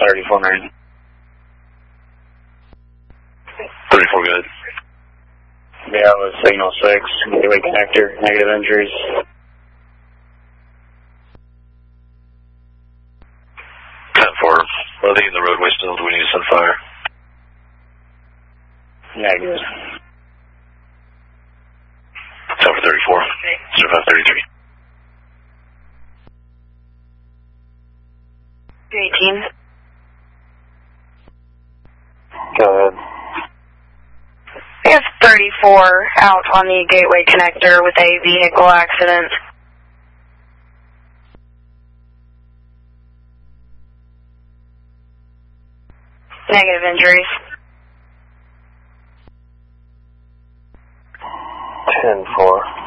34-9. 34 good. Yeah, with signal 6, gateway connector, negative injuries. 10-4. Loading in the roadway still. Do we need to send fire? Negative. 10-4-34. 05-33. 218. Go ahead. We have 34 out on the gateway connector with a vehicle accident. Negative injuries. 10-4.